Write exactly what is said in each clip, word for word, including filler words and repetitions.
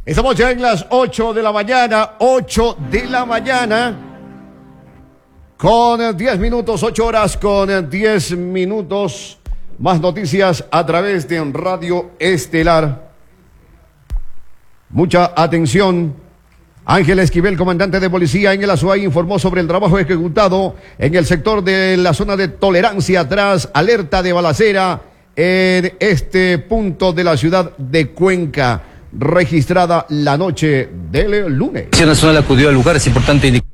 Estamos ya en las ocho de la mañana, ocho de la mañana, con diez minutos, ocho horas con diez minutos. Más noticias a través de Radio Estelar. Mucha atención. Ángel Esquivel, comandante de policía en el Azuay, informó sobre el trabajo ejecutado en el sector de la zona de tolerancia tras alerta de balacera en este punto de la ciudad de Cuenca, registrada la noche del lunes. La Policía Nacional acudió al lugar, es importante indicar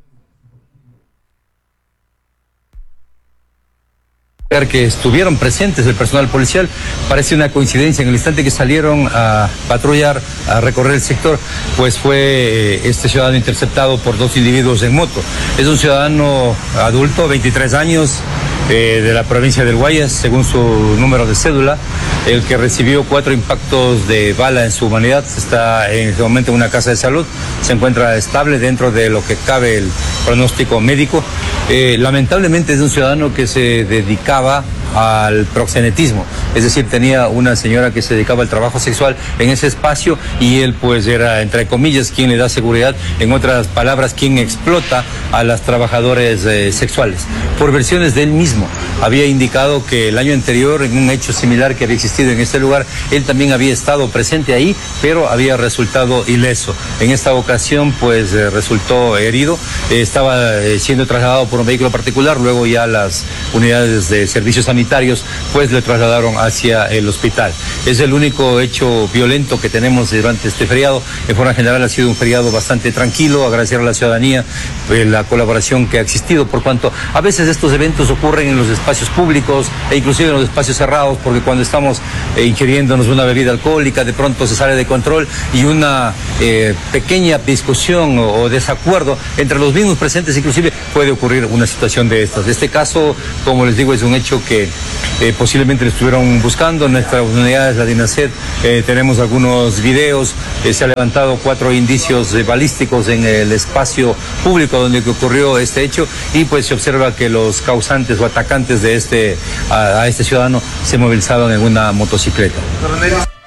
que estuvieron presentes el personal policial. Parece una coincidencia, en el instante que salieron a patrullar, a recorrer el sector, pues fue eh, este ciudadano interceptado por dos individuos en moto. Es un ciudadano adulto, veintitrés años, eh, de la provincia del Guayas, según su número de cédula, el que recibió cuatro impactos de bala en su humanidad. Está en este momento en una casa de salud, se encuentra estable dentro de lo que cabe el pronóstico médico. Eh, lamentablemente es un ciudadano que se dedicaba al proxenetismo, es decir, tenía una señora que se dedicaba al trabajo sexual en ese espacio y él pues era, entre comillas, quien le da seguridad, en otras palabras, quien explota a las trabajadoras eh, sexuales. Por versiones de él mismo, había indicado que el año anterior, en un hecho similar que había existido en este lugar, él también había estado presente ahí, pero había resultado ileso. En esta ocasión pues eh, resultó herido, eh, estaba eh, siendo trasladado por un vehículo particular, luego ya las unidades de servicios sanitarios pues le trasladaron hacia el hospital. Es el único hecho violento que tenemos durante este feriado. En forma general ha sido un feriado bastante tranquilo. Agradecer a la ciudadanía eh, la colaboración que ha existido, por cuanto a veces estos eventos ocurren en los espacios públicos e inclusive en los espacios cerrados, porque cuando estamos eh, ingiriéndonos una bebida alcohólica, de pronto se sale de control y una eh, pequeña discusión o, o desacuerdo entre los mismos presentes inclusive puede ocurrir una situación de estas. Este caso, como les digo, es un hecho que Eh, posiblemente lo estuvieron buscando. En nuestras unidades, la DINASED, eh, tenemos algunos videos, eh, se han levantado cuatro indicios eh, balísticos en el espacio público donde ocurrió este hecho y pues se observa que los causantes o atacantes de este, a, a este ciudadano se movilizaron en una motocicleta.